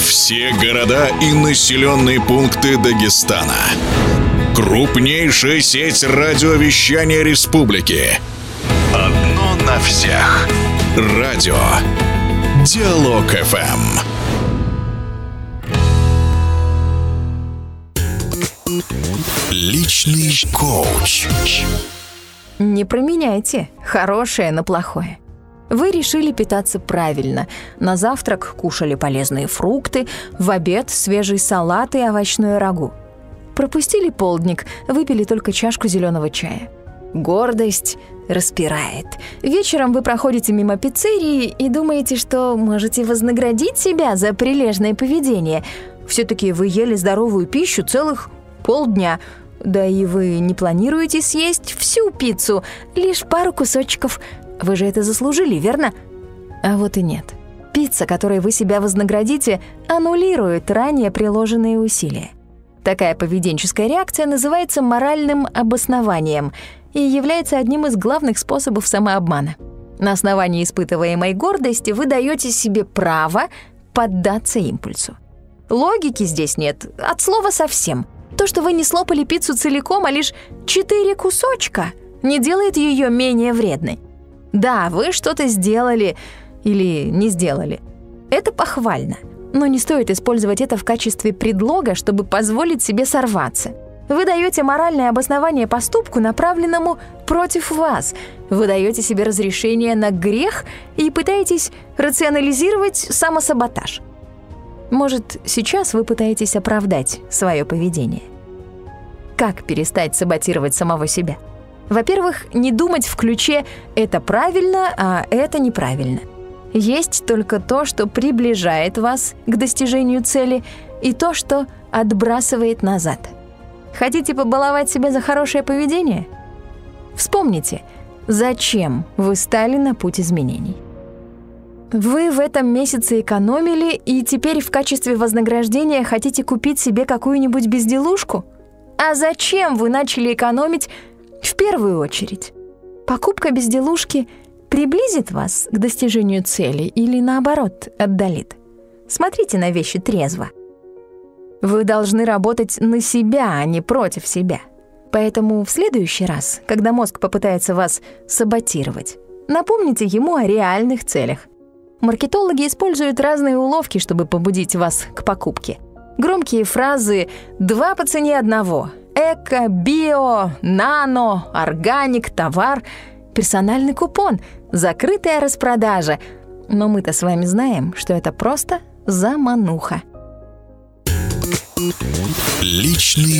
Все города и населенные пункты Дагестана. Крупнейшая сеть радиовещания республики. Одно на всех. Радио Диалог ФМ. Личный коуч. Не променяйте хорошее на плохое. Вы решили питаться правильно. На завтрак кушали полезные фрукты, в обед свежий салат и овощное рагу. Пропустили полдник, выпили только чашку зеленого чая. Гордость распирает. Вечером вы проходите мимо пиццерии и думаете, что можете вознаградить себя за прилежное поведение. Все-таки вы ели здоровую пищу целых полдня. Да и вы не планируете съесть всю пиццу, лишь пару кусочков. Вы же это заслужили, верно? А вот и нет. Пицца, которой вы себя вознаградите, аннулирует ранее приложенные усилия. Такая поведенческая реакция называется моральным обоснованием и является одним из главных способов самообмана. На основании испытываемой гордости вы даете себе право поддаться импульсу. Логики здесь нет, от слова совсем. То, что вы не слопали пиццу целиком, а лишь 4 кусочка, не делает ее менее вредной. Да, вы что-то сделали или не сделали. Это похвально, но не стоит использовать это в качестве предлога, чтобы позволить себе сорваться. Вы даете моральное обоснование поступку, направленному против вас. Вы даете себе разрешение на грех и пытаетесь рационализировать самосаботаж. Может, сейчас вы пытаетесь оправдать свое поведение. Как перестать саботировать самого себя? Во-первых, не думать в ключе «это правильно, а это неправильно». Есть только то, что приближает вас к достижению цели, и то, что отбрасывает назад. Хотите побаловать себя за хорошее поведение? Вспомните, зачем вы стали на путь изменений. Вы в этом месяце экономили, и теперь в качестве вознаграждения хотите купить себе какую-нибудь безделушку? А зачем вы начали экономить в первую очередь? Покупка безделушки приблизит вас к достижению цели или, наоборот, отдалит? Смотрите на вещи трезво. Вы должны работать на себя, а не против себя. Поэтому в следующий раз, когда мозг попытается вас саботировать, напомните ему о реальных целях. Маркетологи используют разные уловки, чтобы побудить вас к покупке. Громкие фразы «два по цене одного», «эко», «био», «нано», «органик», «товар», «персональный купон», «закрытая распродажа». Но мы-то с вами знаем, что это просто замануха. Личный